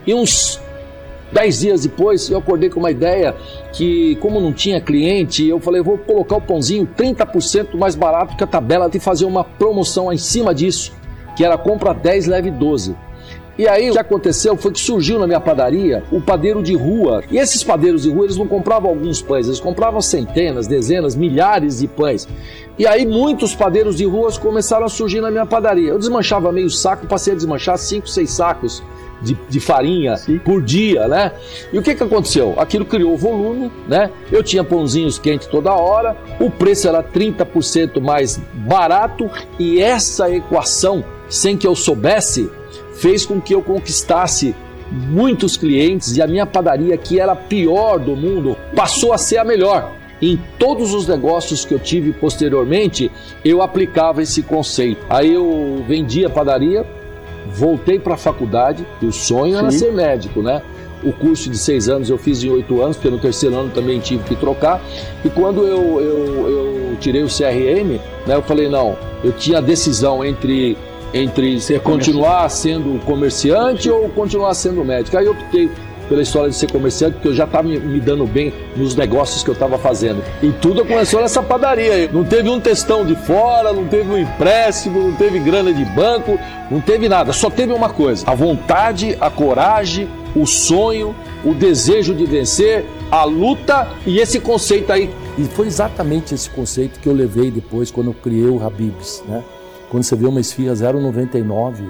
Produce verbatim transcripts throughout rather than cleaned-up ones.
E uns dez dias depois, eu acordei com uma ideia que, como não tinha cliente, eu falei, vou colocar o pãozinho trinta por cento mais barato que a tabela e fazer uma promoção em cima disso, que era compra dez, leve doze. E aí o que aconteceu foi que surgiu na minha padaria o padeiro de rua. E esses padeiros de rua, eles não compravam alguns pães, eles compravam centenas, dezenas, milhares de pães. E aí muitos padeiros de ruas começaram a surgir na minha padaria. Eu desmanchava meio saco, passei a desmanchar cinco, seis sacos de, de farinha Sim. por dia, né? E o que que aconteceu? Aquilo criou volume, né? Eu tinha pãozinhos quentes toda hora, o preço era trinta por cento mais barato e essa equação, sem que eu soubesse, fez com que eu conquistasse muitos clientes e a minha padaria, que era a pior do mundo, passou a ser a melhor. Em todos os negócios que eu tive posteriormente, eu aplicava esse conceito. Aí eu vendia padaria, voltei para a faculdade, e o sonho Sim. era ser médico, né? O curso de seis anos eu fiz em oito anos, porque no terceiro ano também tive que trocar. E quando eu, eu, eu tirei o C R M, né, eu falei, não, eu tinha a decisão entre... entre ser continuar sendo comerciante ou continuar sendo médico. Aí eu optei pela história de ser comerciante, porque eu já estava me, me dando bem nos negócios que eu estava fazendo. E tudo começou nessa padaria. Não teve um testão de fora, não teve um empréstimo, não teve grana de banco, não teve nada. Só teve uma coisa: a vontade, a coragem, o sonho, o desejo de vencer, a luta e esse conceito aí. E foi exatamente esse conceito que eu levei depois quando eu criei o Habib's, né? Quando você vê uma esfirra zero vírgula noventa e nove,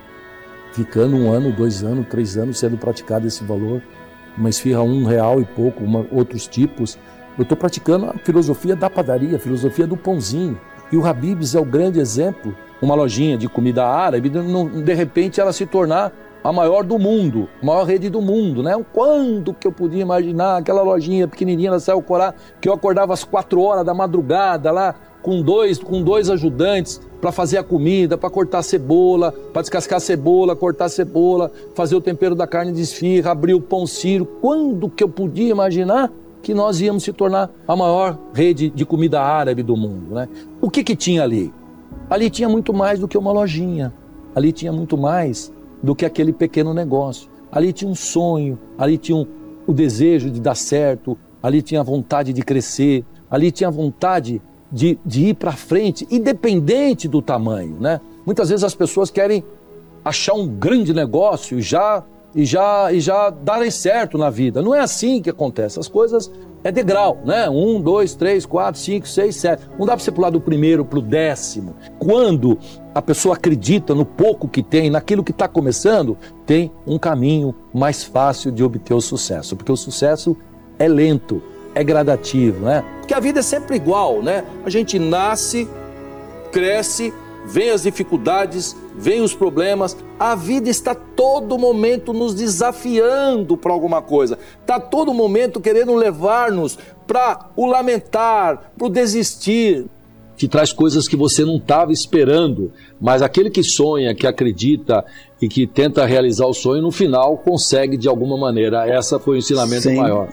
ficando um ano, dois anos, três anos sendo praticado esse valor, uma esfirra um real e pouco, uma, outros tipos, eu estou praticando a filosofia da padaria, a filosofia do pãozinho. E o Habib's é o grande exemplo. Uma lojinha de comida árabe, de repente ela se tornar a maior do mundo, a maior rede do mundo, né? Quando que eu podia imaginar aquela lojinha pequenininha na Céu Corá, que eu acordava às quatro horas da madrugada lá, com dois, com dois ajudantes para fazer a comida, para cortar a cebola, para descascar a cebola, cortar a cebola, fazer o tempero da carne de esfirra, abrir o pão sírio. Quando que eu podia imaginar que nós íamos se tornar a maior rede de comida árabe do mundo, né? O que que tinha ali? Ali tinha muito mais do que uma lojinha. Ali tinha muito mais do que aquele pequeno negócio. Ali tinha um sonho, ali tinha um, o desejo de dar certo, ali tinha a vontade de crescer, ali tinha a vontade de, de ir para frente, independente do tamanho, né? Muitas vezes as pessoas querem achar um grande negócio e já, e já, e já darem certo na vida. Não é assim que acontece. As coisas é degrau, né? Um, dois, três, quatro, cinco, seis, sete. Não dá para você pular do primeiro para o décimo. Quando a pessoa acredita no pouco que tem, naquilo que está começando, tem um caminho mais fácil de obter o sucesso. Porque o sucesso é lento, é gradativo, né? Porque a vida é sempre igual, né? A gente nasce, cresce, vem as dificuldades, vem os problemas. A vida está todo momento nos desafiando para alguma coisa. Está todo momento querendo levar-nos para o lamentar, para o desistir. Te traz coisas que você não estava esperando, mas aquele que sonha, que acredita e que tenta realizar o sonho, no final consegue de alguma maneira. Essa foi o ensinamento Sim. maior.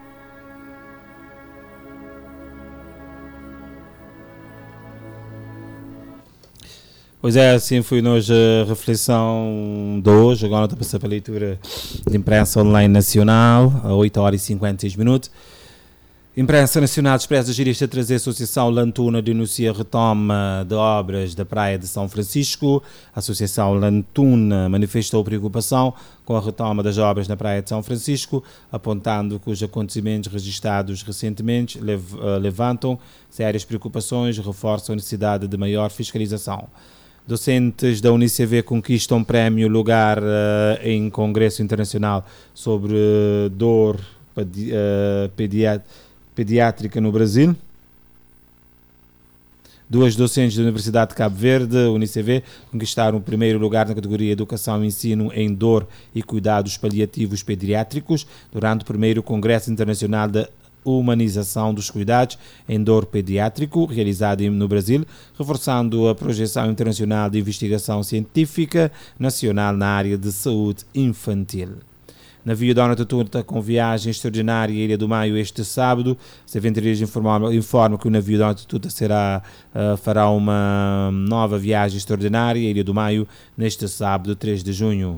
Pois é, assim foi hoje a reflexão de hoje. Agora estou a passar para a leitura de imprensa online nacional, a oito horas e cinquenta e seis minutos. Imprensa Nacional expressa girista trazer a Associação Lantuna denuncia retoma de obras da Praia de São Francisco. A Associação Lantuna manifestou preocupação com a retoma das obras na Praia de São Francisco, apontando que os acontecimentos registrados recentemente lev- levantam sérias preocupações e reforçam a necessidade de maior fiscalização. Docentes da Unicv conquistam prémio lugar uh, em Congresso Internacional sobre uh, dor pedi- uh, pediat- pediátrica no Brasil. Duas docentes da Universidade de Cabo Verde, Unicv, conquistaram o primeiro lugar na categoria Educação e Ensino em Dor e Cuidados Paliativos Pediátricos durante o primeiro Congresso Internacional da Humanização dos Cuidados em Dor Pediátrico, realizado no Brasil, reforçando a projeção internacional de investigação científica nacional na área de saúde infantil. Navio Dona Tututa com viagem extraordinária à Ilha do Maio este sábado. As aventurias informam, informam que o navio Dona Tututa será, uh, fará uma nova viagem extraordinária à Ilha do Maio neste sábado, três de junho.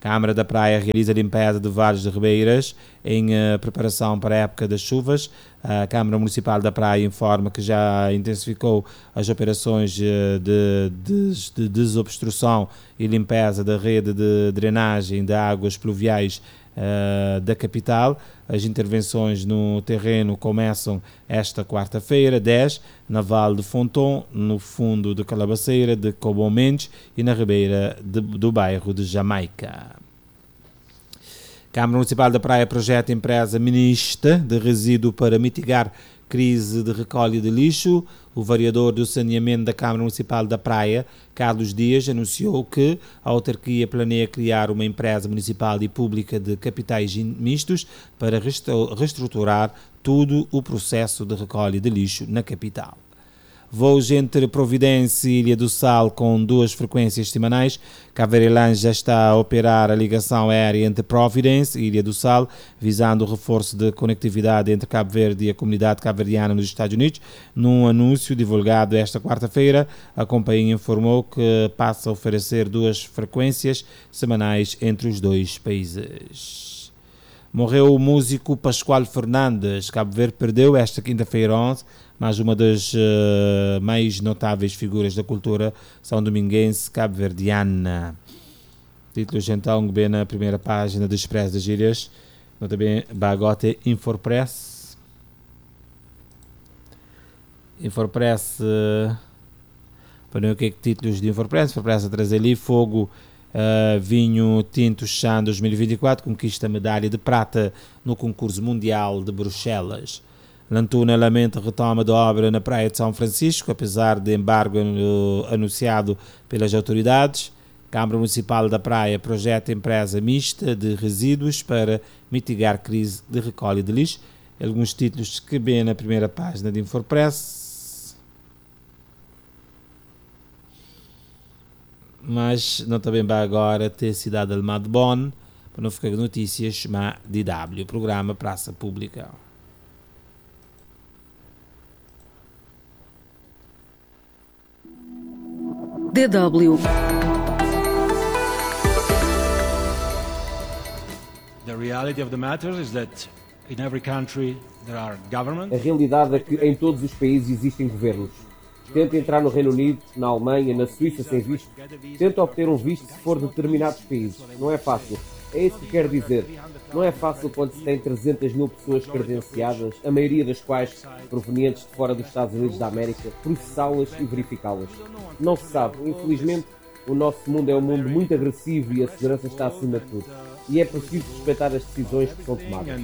Câmara da Praia realiza a limpeza de vários de ribeiras em uh, preparação para a época das chuvas. A Câmara Municipal da Praia informa que já intensificou as operações uh, de, de, de desobstrução e limpeza da rede de drenagem de águas pluviais uh, da capital. As intervenções no terreno começam esta quarta-feira, dez, na Val de Fonton, no fundo de Calabaceira, de Cobom Mendes e na ribeira de, do bairro de Jamaica. Câmara Municipal da Praia projeta empresa mista de resíduo para mitigar crise de recolha de lixo. O vereador do saneamento da Câmara Municipal da Praia, Carlos Dias, anunciou que a autarquia planeia criar uma empresa municipal e pública de capitais mistos para reestruturar todo o processo de recolha de lixo na capital. Voos entre Providência e Ilha do Sal com duas frequências semanais. Cabo Verde já está a operar a ligação aérea entre Providência e Ilha do Sal, visando o reforço de conectividade entre Cabo Verde e a comunidade cabo-verdiana nos Estados Unidos. Num anúncio divulgado esta quarta-feira, a companhia informou que passa a oferecer duas frequências semanais entre os dois países. Morreu o músico Pascoal Fernandes. Cabo Verde perdeu esta quinta-feira onze, mas uma das uh, mais notáveis figuras da cultura são-dominguense cabo-verdiana. Títulos então bem na primeira página do Expresso das Ilhas, mas também Bagote Infopress. Infopress, uh, para o que é que títulos de Infopress? Infopress a trazer ali fogo. Uh, vinho Tinto Chan dois mil e vinte e quatro conquista a medalha de prata no concurso mundial de Bruxelas. Lantuna lamenta retoma da obra na Praia de São Francisco, apesar de embargo uh, anunciado pelas autoridades. Câmara Municipal da Praia projeta empresa mista de resíduos para mitigar crise de recolha de lixo. Alguns títulos que bem na primeira página de Infopress. Mas não também vai agora ter cidade alemã de Bonn, para não ficar notícias, mas D W, programa Praça Pública. D W. The reality of the matter is that in every country there are governments. A realidade é que em todos os países existem governos. Tenta entrar no Reino Unido, na Alemanha, na Suíça sem visto. Tenta obter um visto se for de determinados países. Não é fácil. É isso que quero dizer. Não é fácil quando se tem trezentas mil pessoas credenciadas, a maioria das quais provenientes de fora dos Estados Unidos da América, processá-las e verificá-las. Não se sabe. Infelizmente, o nosso mundo é um mundo muito agressivo e a segurança está acima de tudo. E é preciso respeitar as decisões que são tomadas.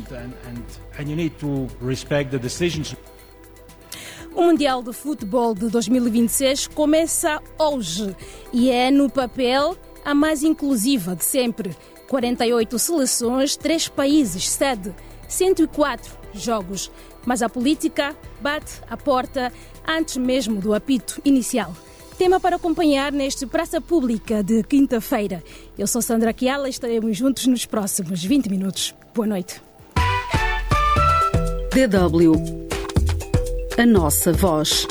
O Mundial de Futebol de dois mil e vinte e seis começa hoje e é, no papel, a mais inclusiva de sempre. quarenta e oito seleções, três países, sede, cento e quatro jogos. Mas a política bate à porta antes mesmo do apito inicial. Tema para acompanhar neste Praça Pública de quinta-feira. Eu sou Sandra Chiala e estaremos juntos nos próximos vinte minutos. Boa noite. D W. A nossa voz.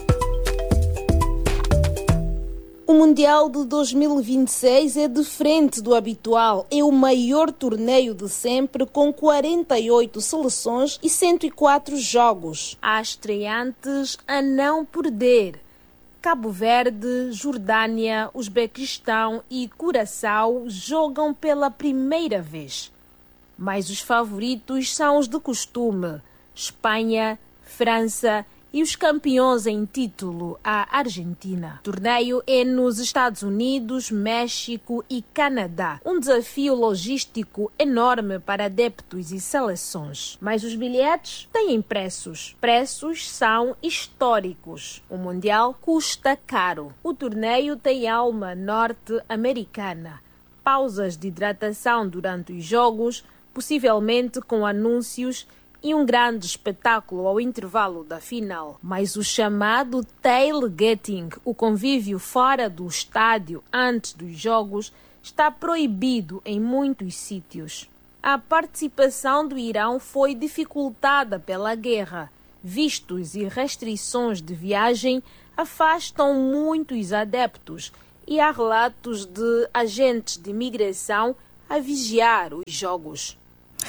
O Mundial de dois mil e vinte e seis é diferente do habitual. É o maior torneio de sempre, com quarenta e oito seleções e cento e quatro jogos. Há estreantes a não perder. Cabo Verde, Jordânia, Uzbequistão e Curaçao jogam pela primeira vez. Mas os favoritos são os de costume: Espanha, França e os campeões em título, a Argentina. O torneio é nos Estados Unidos, México e Canadá. Um desafio logístico enorme para adeptos e seleções. Mas os bilhetes têm preços. Preços são históricos. O Mundial custa caro. O torneio tem alma norte-americana. Pausas de hidratação durante os jogos, possivelmente com anúncios e um grande espetáculo ao intervalo da final. Mas o chamado tailgating, o convívio fora do estádio antes dos jogos, está proibido em muitos sítios. A participação do Irão foi dificultada pela guerra. Vistos e restrições de viagem afastam muitos adeptos e há relatos de agentes de imigração a vigiar os jogos.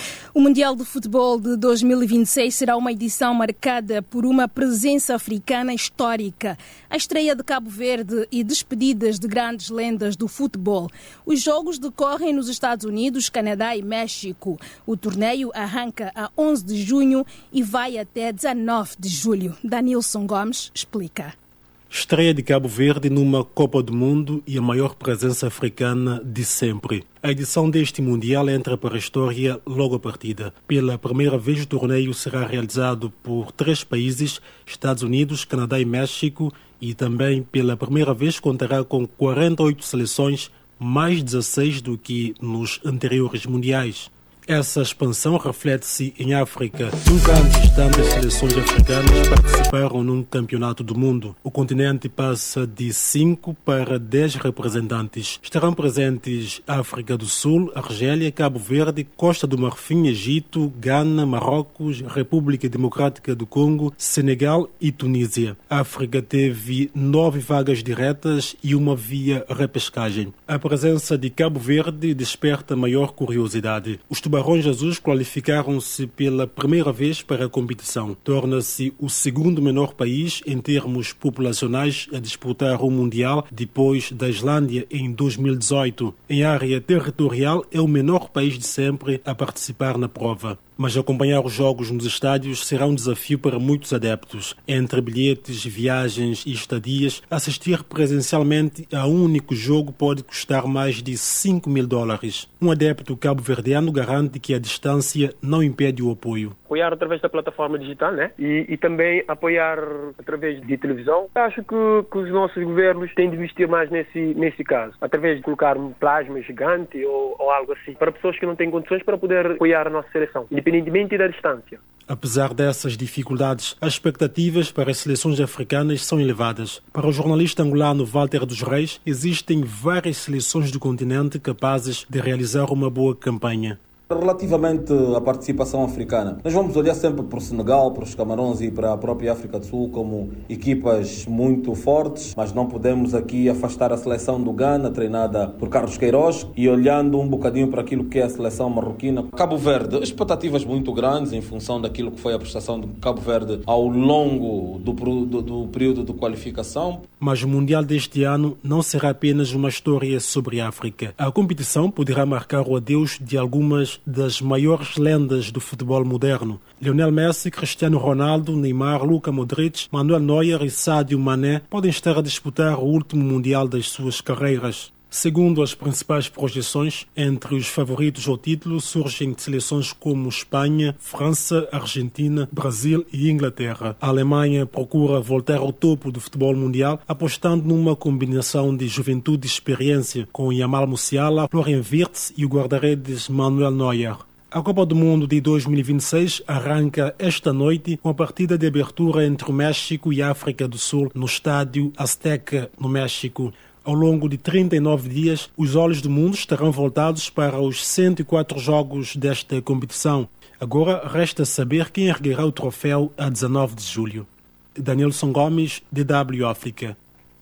O Mundial de Futebol de dois mil e vinte e seis será uma edição marcada por uma presença africana histórica, a estreia de Cabo Verde e despedidas de grandes lendas do futebol. Os jogos decorrem nos Estados Unidos, Canadá e México. O torneio arranca a onze de junho e vai até dezanove de julho. Danilson Gomes explica. Estreia de Cabo Verde numa Copa do Mundo e a maior presença africana de sempre. A edição deste Mundial entra para a história logo à partida. Pela primeira vez, o torneio será realizado por três países, Estados Unidos, Canadá e México, e também pela primeira vez contará com quarenta e oito seleções, mais dezasseis do que nos anteriores mundiais. Essa expansão reflete-se em África. Nunca antes tantas seleções africanas participaram num campeonato do mundo. O continente passa de cinco para dez representantes. Estarão presentes África do Sul, Argélia, Cabo Verde, Costa do Marfim, Egito, Gana, Marrocos, República Democrática do Congo, Senegal e Tunísia. A África teve nove vagas diretas e uma via repescagem. A presença de Cabo Verde desperta maior curiosidade. Os Tubarões Azuis qualificaram-se pela primeira vez para a competição. Torna-se o segundo menor país em termos populacionais a disputar o Mundial, depois da Islândia em dois mil e dezoito. Em área territorial, é o menor país de sempre a participar na prova. Mas acompanhar os jogos nos estádios será um desafio para muitos adeptos. Entre bilhetes, viagens e estadias, assistir presencialmente a um único jogo pode custar mais de cinco mil dólares. Um adepto cabo-verdiano garante que a distância não impede o apoio. Apoiar através da plataforma digital, né? E, e também apoiar através de televisão. Acho que, que os nossos governos têm de investir mais nesse, nesse caso. Através de colocar um plasma gigante ou, ou algo assim, para pessoas que não têm condições para poder apoiar a nossa seleção, independentemente da distância. Apesar dessas dificuldades, as expectativas para as seleções africanas são elevadas. Para o jornalista angolano Walter dos Reis, existem várias seleções do continente capazes de realizar uma boa campanha. Relativamente à participação africana, nós vamos olhar sempre para o Senegal, para os Camarões e para a própria África do Sul como equipas muito fortes, mas não podemos aqui afastar a seleção do Ghana, treinada por Carlos Queiroz, e olhando um bocadinho para aquilo que é a seleção marroquina. Cabo Verde, expectativas muito grandes em função daquilo que foi a prestação do Cabo Verde ao longo do, do, do período de qualificação. Mas o Mundial deste ano não será apenas uma história sobre a África. A competição poderá marcar o adeus de algumas das maiores lendas do futebol moderno. Lionel Messi, Cristiano Ronaldo, Neymar, Luka Modric, Manuel Neuer e Sadio Mané podem estar a disputar o último Mundial das suas carreiras. Segundo as principais projeções, entre os favoritos ao título surgem seleções como Espanha, França, Argentina, Brasil e Inglaterra. A Alemanha procura voltar ao topo do futebol mundial, apostando numa combinação de juventude e experiência, com Yamal Musiala, Florian Wirtz e o guarda-redes Manuel Neuer. A Copa do Mundo de dois mil e vinte e seis arranca esta noite com a partida de abertura entre o México e a África do Sul no estádio Azteca, no México. Ao longo de trinta e nove dias, os olhos do mundo estarão voltados para os cento e quatro jogos desta competição. Agora resta saber quem erguerá o troféu a dezanove de julho. Danilson Gomes, D W África.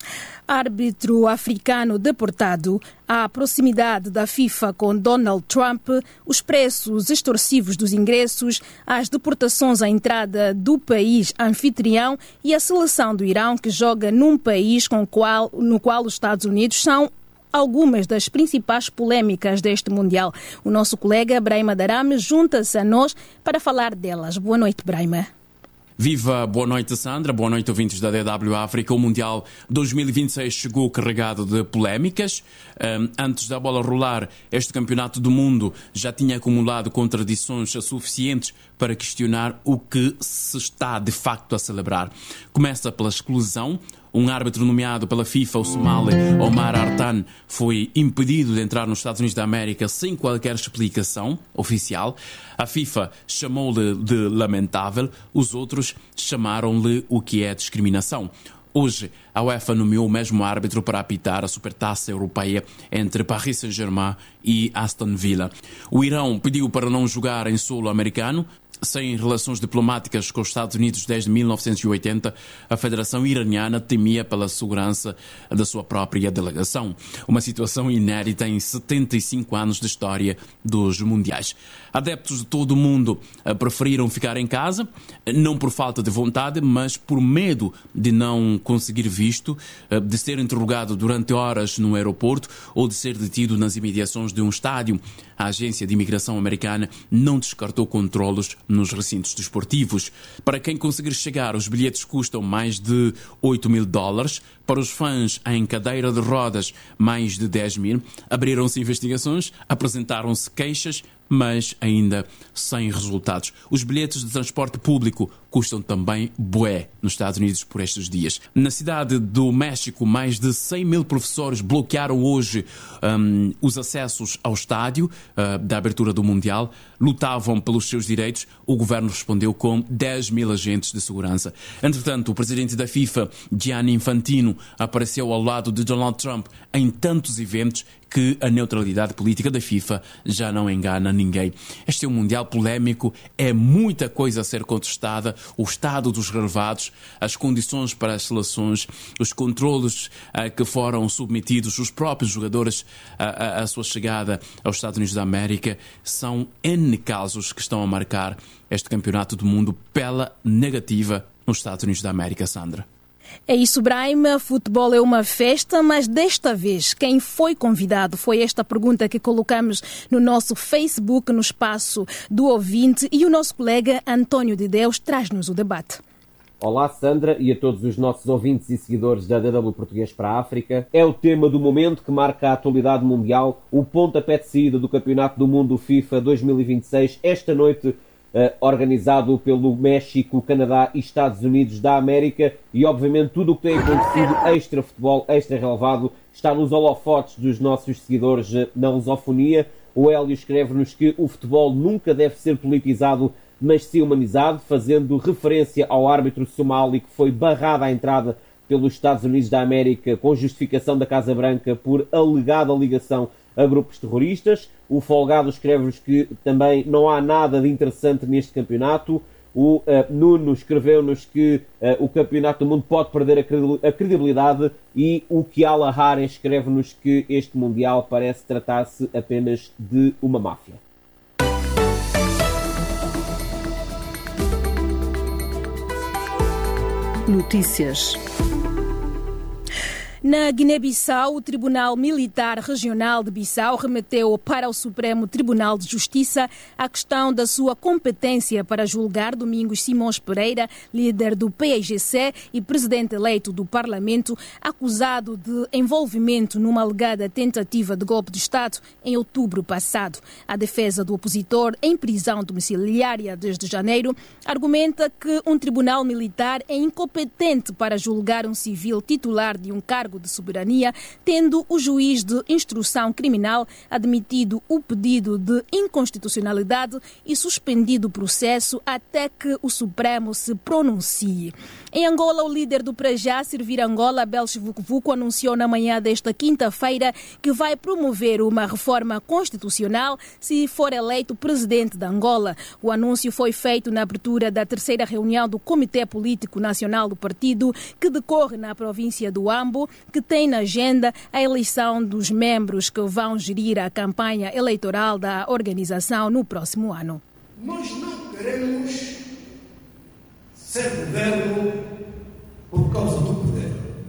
Árbitro africano deportado, à proximidade da FIFA com Donald Trump, os preços extorsivos dos ingressos, as deportações à entrada do país anfitrião e a seleção do Irão que joga num país com qual, no qual os Estados Unidos são algumas das principais polêmicas deste Mundial. O nosso colega Brahima Darame junta-se a nós para falar delas. Boa noite, Brahima. Viva, boa noite Sandra, boa noite ouvintes da D W África. O Mundial dois mil e vinte e seis chegou carregado de polémicas. Um, antes da bola rolar, este campeonato do mundo já tinha acumulado contradições suficientes para questionar o que se está de facto a celebrar. Começa pela exclusão. Um árbitro nomeado pela FIFA, o somali Omar Artan, foi impedido de entrar nos Estados Unidos da América sem qualquer explicação oficial. A FIFA chamou-lhe de lamentável, os outros chamaram-lhe o que é discriminação. Hoje, a UEFA nomeou o mesmo árbitro para apitar a supertaça europeia entre Paris Saint-Germain e Aston Villa. O Irão pediu para não jogar em solo americano. Sem relações diplomáticas com os Estados Unidos desde mil novecentos e oitenta, a Federação Iraniana temia pela segurança da sua própria delegação. Uma situação inédita em setenta e cinco anos de história dos Mundiais. Adeptos de todo o mundo preferiram ficar em casa, não por falta de vontade, mas por medo de não conseguir visto, de ser interrogado durante horas no aeroporto ou de ser detido nas imediações de um estádio. A agência de imigração americana não descartou controlos nos recintos desportivos. Para quem conseguir chegar, os bilhetes custam mais de oito mil dólares. Para os fãs em cadeira de rodas, mais de dez mil. Abriram-se investigações, apresentaram-se queixas, mas ainda sem resultados. Os bilhetes de transporte público custam também bué nos Estados Unidos por estes dias. Na cidade do México, mais de cem mil professores bloquearam hoje um, os acessos ao estádio uh, da abertura do Mundial. Lutavam pelos seus direitos. O governo respondeu com dez mil agentes de segurança. Entretanto, o presidente da FIFA, Gianni Infantino, apareceu ao lado de Donald Trump em tantos eventos que a neutralidade política da FIFA já não engana ninguém. Este é um Mundial polémico, é muita coisa a ser contestada, o estado dos relevados, as condições para as seleções, os controlos uh, que foram submetidos, os próprios jogadores, a uh, uh, sua chegada aos Estados Unidos da América, são N casos que estão a marcar este campeonato do mundo pela negativa nos Estados Unidos da América, Sandra. É isso, Brahim. Futebol é uma festa, mas desta vez quem foi convidado? Foi esta pergunta que colocamos no nosso Facebook, no espaço do ouvinte, e o nosso colega António de Deus traz-nos o debate. Olá, Sandra, e a todos os nossos ouvintes e seguidores da D W Português para a África. É o tema do momento que marca a atualidade mundial, o pontapé de saída do Campeonato do Mundo FIFA dois mil e vinte e seis, esta noite, Uh, organizado pelo México, Canadá e Estados Unidos da América, e obviamente tudo o que tem acontecido extra futebol, extra relevado, está nos holofotes dos nossos seguidores uh, na lusofonia. O Hélio escreve-nos que o futebol nunca deve ser politizado, mas sim humanizado, fazendo referência ao árbitro somali que foi barrado à entrada pelos Estados Unidos da América com justificação da Casa Branca por alegada ligação a grupos terroristas. O Folgado escreve-nos que também não há nada de interessante neste campeonato. O uh, Nuno escreveu-nos que uh, o campeonato do mundo pode perder a credibilidade, e o Kiala Hara escreve-nos que este Mundial parece tratar-se apenas de uma máfia. Notícias. Na Guiné-Bissau, o Tribunal Militar Regional de Bissau remeteu para o Supremo Tribunal de Justiça a questão da sua competência para julgar Domingos Simões Pereira, líder do P A G C e presidente eleito do Parlamento, acusado de envolvimento numa alegada tentativa de golpe de Estado em outubro passado. A defesa do opositor, em prisão domiciliária desde janeiro, argumenta que um tribunal militar é incompetente para julgar um civil titular de um cargo de soberania, tendo o juiz de instrução criminal admitido o pedido de inconstitucionalidade e suspendido o processo até que o Supremo se pronuncie. Em Angola, o líder do Para Já Servir Angola, Abel Vucu, anunciou na manhã desta quinta-feira que vai promover uma reforma constitucional se for eleito presidente de Angola. O anúncio foi feito na abertura da terceira reunião do Comitê Político Nacional do Partido, que decorre na província do Ambo, que tem na agenda a eleição dos membros que vão gerir a campanha eleitoral da organização no próximo ano. Nós não queremos ser governo por causa do poder.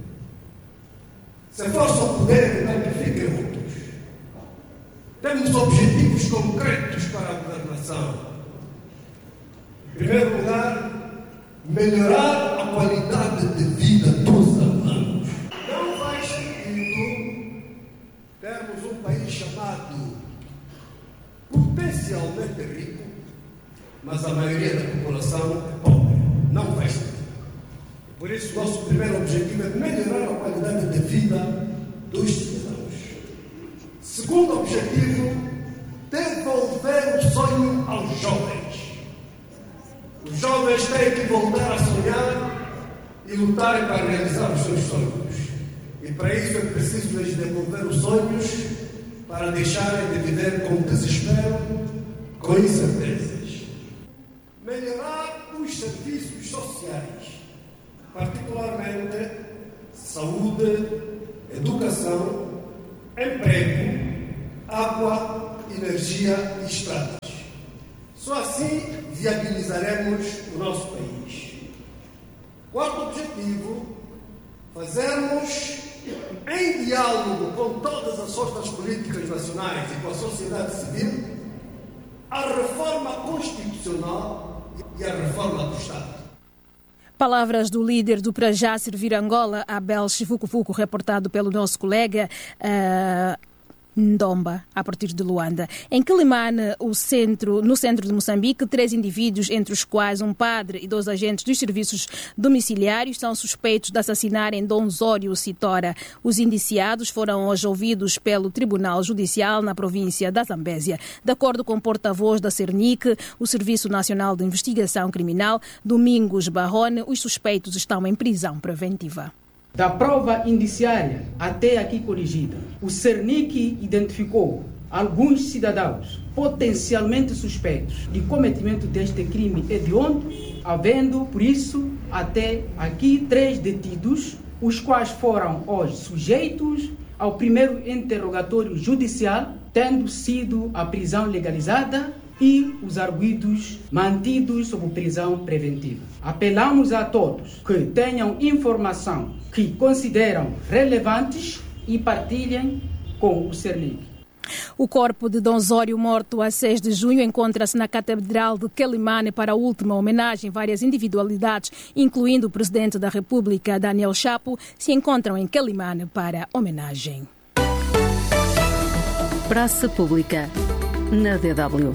Se for só poder, não que fiquem outros. Temos objetivos concretos para a governação. Em primeiro lugar, melhorar a qualidade de vida dos angolanos. Não faz sentido termos um país chamado potencialmente rico, mas a maioria da população é pobre. Não faz sentido. Por isso, nosso primeiro objetivo é melhorar a qualidade de vida dos cidadãos. Segundo objetivo, devolver o sonho aos jovens. Os jovens têm que voltar a sonhar e lutar para realizar os seus sonhos. E para isso é preciso lhes devolver os sonhos para deixarem de viver com desespero, com incertezas. particularmente saúde, educação, emprego, água, energia e estradas. Só assim viabilizaremos o nosso país. Quarto objetivo, fazermos, em diálogo com todas as forças políticas nacionais e com a sociedade civil, a reforma constitucional e a reforma do Estado. Palavras do líder do Para Já Servir Angola, Abel Chivucovuco, reportado pelo nosso colega uh, Ndomba, a partir de Luanda. Em Quelimane, o centro, no centro de Moçambique, três indivíduos, entre os quais um padre e dois agentes dos serviços domiciliários, são suspeitos de assassinarem Dom Zório Citora. Os indiciados foram hoje ouvidos pelo Tribunal Judicial na província da Zambésia. De acordo com o porta-voz da Cernic, o Serviço Nacional de Investigação Criminal, Domingos Barrone, os suspeitos estão em prisão preventiva. Da prova indiciária até aqui corrigida, o Cernic identificou alguns cidadãos potencialmente suspeitos de cometimento deste crime hediondo, havendo, por isso, até aqui três detidos, os quais foram hoje sujeitos ao primeiro interrogatório judicial, tendo sido a prisão legalizada e os arguidos mantidos sob prisão preventiva. Apelamos a todos que tenham informação que consideram relevantes e partilhem com o Cernic. O corpo de Dom Zório, morto a seis de junho, encontra-se na Catedral de Quelimane para a última homenagem. Várias individualidades, incluindo o Presidente da República, Daniel Chapo, se encontram em Quelimane para homenagem. Praça Pública, na D W.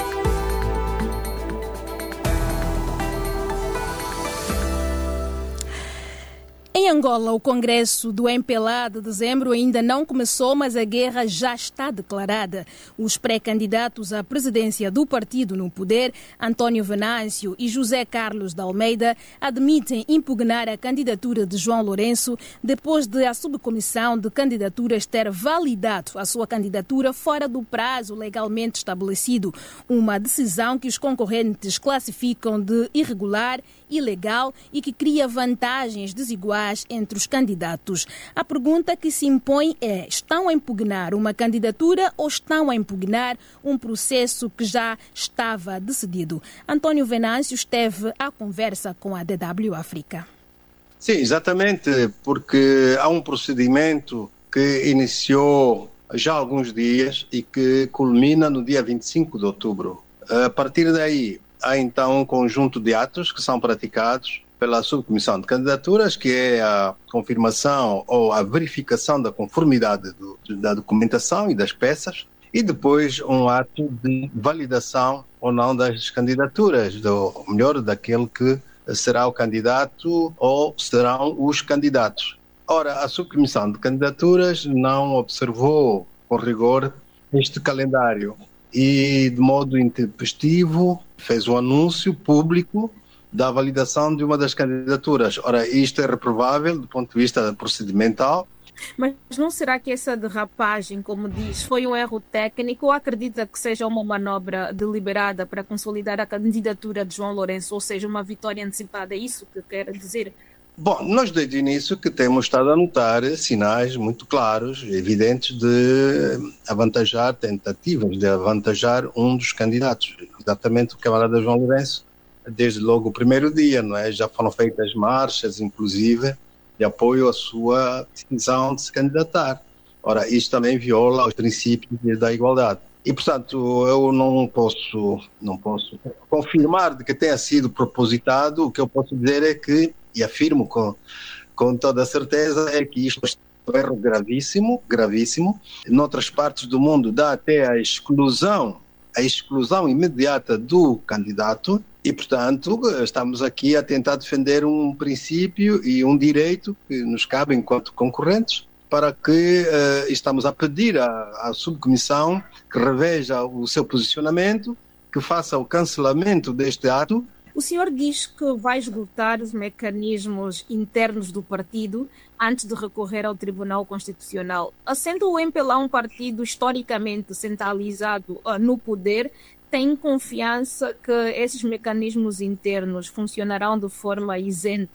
Em Angola, o Congresso do M P L A de dezembro ainda não começou, mas a guerra já está declarada. Os pré-candidatos à presidência do partido no poder, António Venâncio e José Carlos de Almeida, admitem impugnar a candidatura de João Lourenço depois de a subcomissão de candidaturas ter validado a sua candidatura fora do prazo legalmente estabelecido. Uma decisão que os concorrentes classificam de irregular, ilegal e que cria vantagens desiguais entre os candidatos. A pergunta que se impõe é: estão a impugnar uma candidatura ou estão a impugnar um processo que já estava decidido? António Venâncio esteve à conversa com a D W África. Sim, exatamente, porque há um procedimento que iniciou já há alguns dias e que culmina no dia vinte e cinco de outubro. A partir daí, há então um conjunto de atos que são praticados pela subcomissão de candidaturas, que é a confirmação ou a verificação da conformidade do, da documentação e das peças, e depois um ato de validação ou não das candidaturas, ou melhor, daquele que será o candidato ou serão os candidatos. Ora, a subcomissão de candidaturas não observou com rigor este calendário e, de modo intempestivo, fez um anúncio público da validação de uma das candidaturas. Ora, isto é reprovável do ponto de vista procedimental. Mas não será que essa derrapagem, como diz, foi um erro técnico ou acredita que seja uma manobra deliberada para consolidar a candidatura de João Lourenço, ou seja, uma vitória antecipada? É isso que quer dizer? Bom, nós desde o início que temos estado a notar sinais muito claros, evidentes de avantajar, tentativas de avantajar um dos candidatos, exatamente o camarada João Lourenço. Desde logo o primeiro dia, não é? Já foram feitas marchas, inclusive, de apoio à sua decisão de se candidatar. Ora, isto também viola os princípios da igualdade. E, portanto, eu não posso, não posso confirmar de que tenha sido propositado. O que eu posso dizer é que, e afirmo com, com toda a certeza, é que isto é um erro gravíssimo, gravíssimo. Noutras partes do mundo dá até a exclusão, a exclusão imediata do candidato. E, portanto, estamos aqui a tentar defender um princípio e um direito que nos cabe enquanto concorrentes, para que uh, estamos a pedir à, à subcomissão que reveja o seu posicionamento, que faça o cancelamento deste ato. O senhor diz que vai esgotar os mecanismos internos do partido antes de recorrer ao Tribunal Constitucional. Sendo o M P L A um partido historicamente centralizado uh, no poder, tem confiança que esses mecanismos internos funcionarão de forma isenta,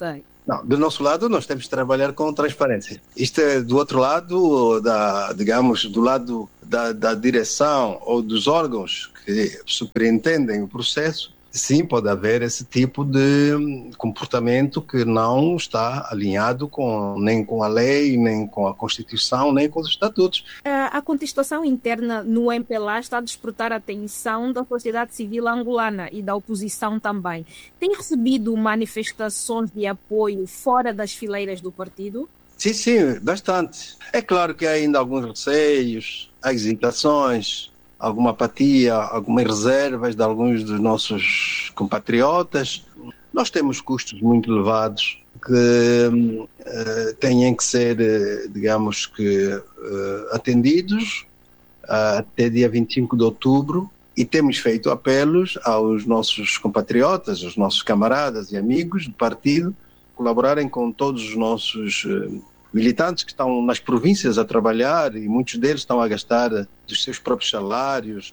Não, do nosso lado nós temos de trabalhar com transparência. Isto é do outro lado, da, digamos, do lado da, da direção ou dos órgãos que superintendem o processo. Sim, pode haver esse tipo de comportamento que não está alinhado com, nem com a lei, nem com a Constituição, nem com os estatutos. A contestação interna no M P L A está a despertar a atenção da sociedade civil angolana e da oposição também. Tem recebido manifestações de apoio fora das fileiras do partido? Sim, sim, bastante. É claro que há ainda alguns receios, há hesitações, alguma apatia, algumas reservas de alguns dos nossos compatriotas. Nós temos custos muito elevados que uh, têm que ser, uh, digamos que, uh, atendidos uh, até dia vinte e cinco de outubro e temos feito apelos aos nossos compatriotas, aos nossos camaradas e amigos do partido, colaborarem com todos os nossos uh, militantes que estão nas províncias a trabalhar e muitos deles estão a gastar dos seus próprios salários.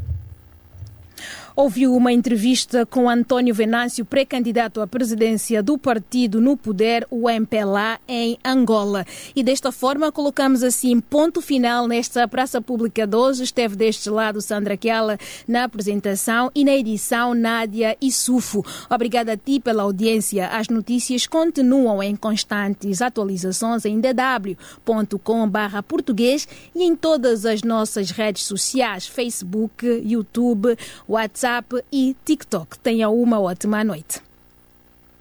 Ouviu uma entrevista com António Venâncio, pré-candidato à presidência do partido no poder, o M P L A, em Angola. E desta forma colocamos assim ponto final nesta praça pública de hoje. Esteve deste lado Sandra Kiala na apresentação e na edição Nádia Issoufo. Obrigada a ti pela audiência. As notícias continuam em constantes atualizações em d w ponto com barra português e em todas as nossas redes sociais, Facebook, YouTube, WhatsApp e TikTok. Tenha uma ótima noite.